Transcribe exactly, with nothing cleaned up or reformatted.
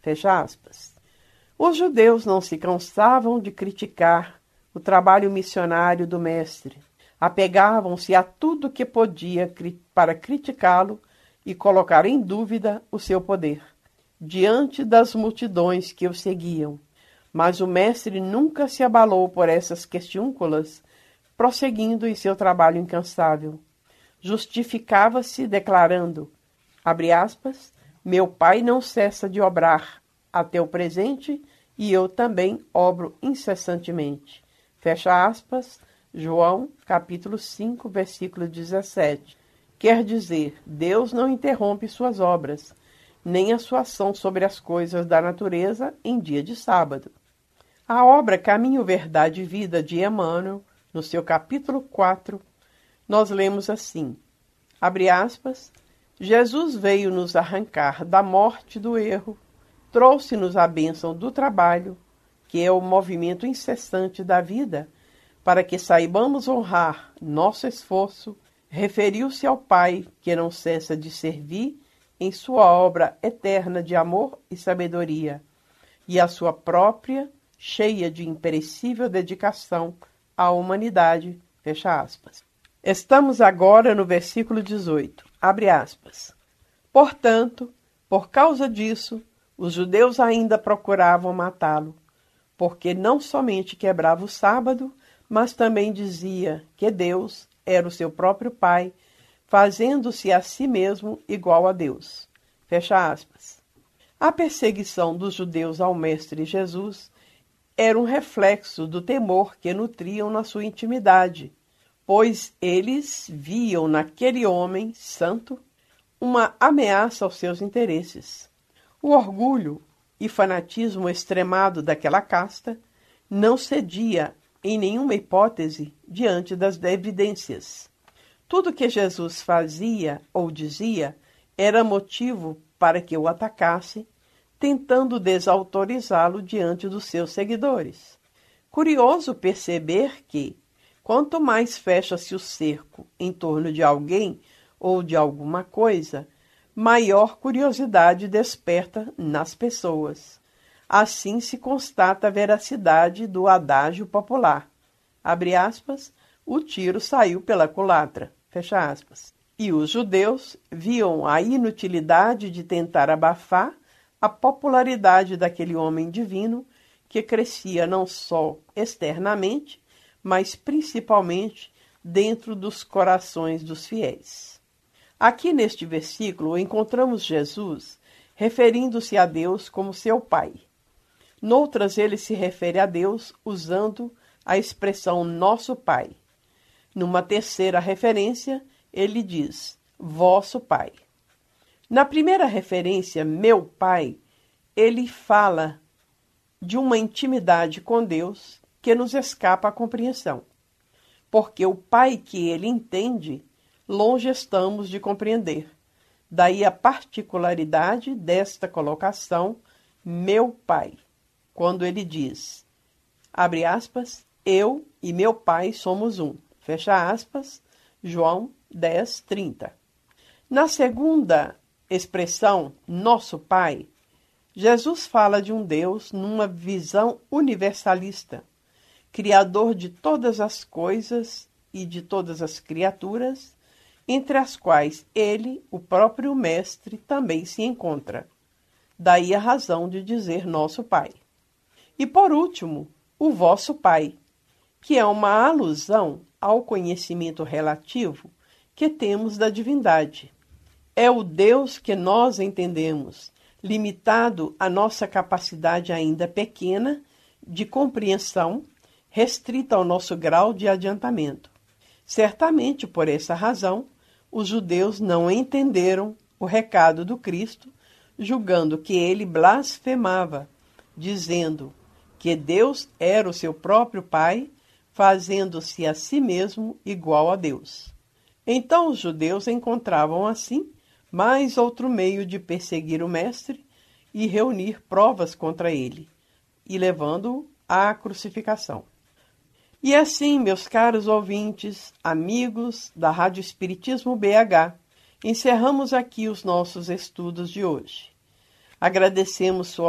Fecha aspas. Os judeus não se cansavam de criticar o trabalho missionário do mestre. Apegavam-se a tudo que podia para criticá-lo e colocar em dúvida o seu poder, diante das multidões que o seguiam. Mas o mestre nunca se abalou por essas questiúnculas, prosseguindo em seu trabalho incansável. Justificava-se declarando, abre aspas, meu Pai não cessa de obrar até o presente e eu também obro incessantemente. Fecha aspas, João, capítulo cinco, versículo dezessete. Quer dizer, Deus não interrompe suas obras, nem a sua ação sobre as coisas da natureza em dia de sábado. A obra Caminho, Verdade e Vida de Emmanuel, no seu capítulo quatro, nós lemos assim, abre aspas, Jesus veio nos arrancar da morte do erro, trouxe-nos a bênção do trabalho, que é o movimento incessante da vida, para que saibamos honrar nosso esforço, referiu-se ao Pai, que não cessa de servir em sua obra eterna de amor e sabedoria, e a sua própria, cheia de imperecível dedicação à humanidade, fecha aspas. Estamos agora no versículo dezoito, abre aspas. Portanto, por causa disso, os judeus ainda procuravam matá-lo, porque não somente quebrava o sábado, mas também dizia que Deus era o seu próprio Pai, fazendo-se a si mesmo igual a Deus. Fecha aspas. A perseguição dos judeus ao Mestre Jesus era um reflexo do temor que nutriam na sua intimidade, pois eles viam naquele homem santo uma ameaça aos seus interesses. O orgulho e fanatismo extremado daquela casta não cedia em nenhuma hipótese diante das evidências. Tudo que Jesus fazia ou dizia era motivo para que o atacasse, tentando desautorizá-lo diante dos seus seguidores. Curioso perceber que, quanto mais fecha-se o cerco em torno de alguém ou de alguma coisa, maior curiosidade desperta nas pessoas. Assim se constata a veracidade do adágio popular. Abre aspas, o tiro saiu pela culatra. Fecha aspas. E os judeus viam a inutilidade de tentar abafar a popularidade daquele homem divino que crescia não só externamente, mas principalmente dentro dos corações dos fiéis. Aqui neste versículo encontramos Jesus referindo-se a Deus como seu Pai. Noutras ele se refere a Deus usando a expressão nosso Pai. Numa terceira referência, ele diz, vosso Pai. Na primeira referência, meu Pai, ele fala de uma intimidade com Deus que nos escapa à compreensão. Porque o Pai que ele entende, longe estamos de compreender. Daí a particularidade desta colocação, meu Pai, quando ele diz, abre aspas, eu e meu Pai somos um, fecha aspas, João dez, trinta. Na segunda expressão, nosso Pai, Jesus fala de um Deus numa visão universalista, criador de todas as coisas e de todas as criaturas, entre as quais ele, o próprio Mestre, também se encontra. Daí a razão de dizer nosso Pai. E por último, o vosso Pai, que é uma alusão ao conhecimento relativo que temos da divindade. É o Deus que nós entendemos, limitado à nossa capacidade ainda pequena de compreensão, restrita ao nosso grau de adiantamento. Certamente, por essa razão, os judeus não entenderam o recado do Cristo, julgando que ele blasfemava, dizendo que Deus era o seu próprio Pai, fazendo-se a si mesmo igual a Deus. Então os judeus encontravam, assim, mais outro meio de perseguir o Mestre e reunir provas contra ele, e levando-o à crucificação. E assim, meus caros ouvintes, amigos da Rádio Espiritismo B H, encerramos aqui os nossos estudos de hoje. Agradecemos sua